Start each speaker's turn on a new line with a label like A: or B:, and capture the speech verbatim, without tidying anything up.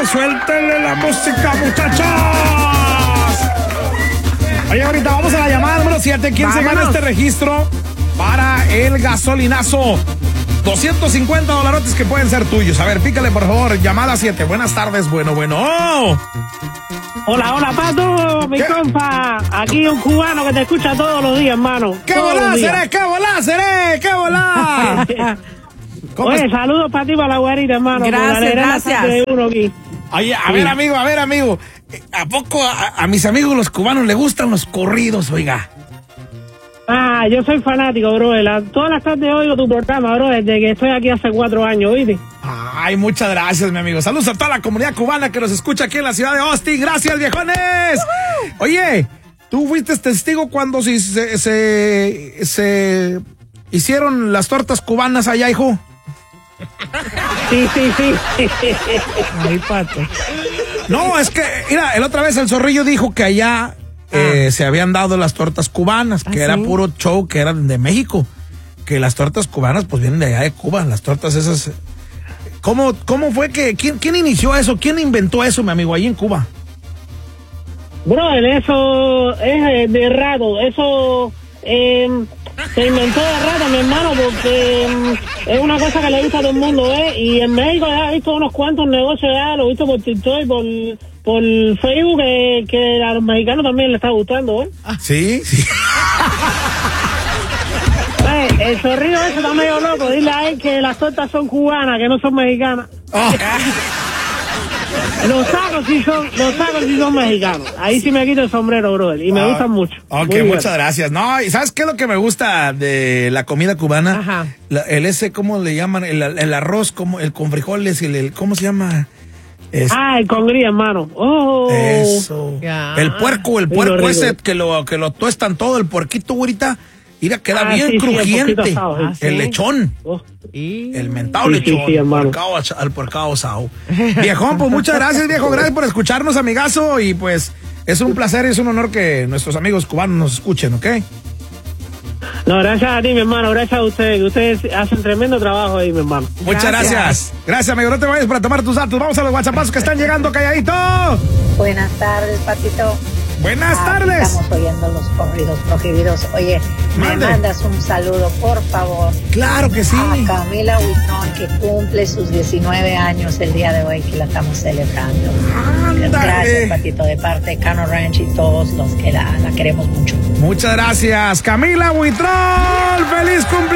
A: suéltele la música, muchachos. Oye, ahorita vamos a la llamada número siete. ¿Quién Vámonos. se gana este registro para el gasolinazo? doscientos cincuenta dolarotes que pueden ser tuyos. A ver, pícale, por favor. Llamada siete. Buenas tardes. Bueno, bueno.
B: Hola, hola, Pato, mi ¿Qué? compa. Aquí un cubano que te escucha todos los días, hermano.
A: ¡Qué volá, seré! ¡Qué volá, seré! ¡Qué volá!
B: Oye, es? saludos para ti, para la güerita, hermano.
C: Gracias, gracias.
B: De uno aquí.
A: Oye, a sí. ver, amigo, a ver, amigo. ¿A poco a, a mis amigos los cubanos les gustan los corridos, oiga?
B: Ah, yo soy fanático, bro. La, todas las tardes oigo tu programa, bro, desde que estoy aquí hace cuatro años, ¿oíste?
A: Ay, muchas gracias, mi amigo. Saludos a toda la comunidad cubana que nos escucha aquí en la ciudad de Austin. Gracias, viejones. Uh-huh. Oye, tú fuiste testigo cuando se, se, se, se hicieron las tortas cubanas allá, hijo.
B: Sí, sí, sí.
C: Ay, Pato.
A: No, es que, mira, la otra vez el zorrillo dijo que allá eh, ah. se habían dado las tortas cubanas, que ¿Ah, era sí? puro show, que eran de México. Que las tortas cubanas, pues vienen de allá de Cuba. Las tortas esas. ¿Cómo, cómo fue que, quién, quién inició eso? ¿Quién inventó eso, mi amigo, ahí en Cuba?
B: Brother, eso es de rato. Eso eh, se inventó de rato, mi hermano, porque eh, es una cosa que le gusta a todo el mundo, ¿eh? Y en México ya he visto unos cuantos negocios, ya lo he visto por TikTok y por, por Facebook, que, que a los mexicanos también les está gustando, ¿eh?
A: Sí, sí.
B: El zorrillo ese está medio loco. Dile a él que las tortas son cubanas, que no son mexicanas. Oh. Los tacos sí son, los tacos sí son mexicanos. Ahí sí me quito el sombrero, brother. Y me oh. gustan mucho.
A: Ok,
B: Muy
A: muchas
B: bueno.
A: gracias. No, ¿y sabes qué es lo que me gusta de la comida cubana?
C: Ajá.
A: La, el ese, ¿cómo le llaman? El, el arroz, como el con frijoles, el, el ¿cómo se llama?
B: Es... Ah, el congrí, hermano. Oh.
A: Eso. Yeah. El puerco, el puerco ese que lo, que lo tuestan todo, el puerquito, ahorita. Mira, queda ah, bien sí, crujiente. Sí, el, asado, ¿sí? el lechón. Oh. El mentado sí, lechón. Sí, sí, porcao, al porcao asado. Viejón, pues muchas gracias, viejo. Gracias por escucharnos, amigazo. Y pues es un placer y es un honor que nuestros amigos cubanos nos escuchen, ¿ok?
B: No, gracias a ti, mi hermano. Gracias a ustedes. Ustedes hacen tremendo trabajo ahí, mi hermano.
A: Muchas gracias. Gracias, gracias amigo. No te vayas para tomar tus datos. Vamos a los WhatsAppazos que están llegando, calladito.
D: Buenas tardes, Patito.
A: Buenas ah, tardes.
D: Estamos oyendo los corridos prohibidos. Oye, Mande. me mandas un saludo, por favor.
A: Claro que sí.
D: A Camila Huitrón, que cumple sus diecinueve años el día de hoy, que la estamos celebrando.
A: Ándale.
D: Gracias, Patito, de parte de Cano Ranch y todos los que la, la queremos mucho.
A: Muchas gracias, Camila Huitrón. ¡Feliz cumpleaños!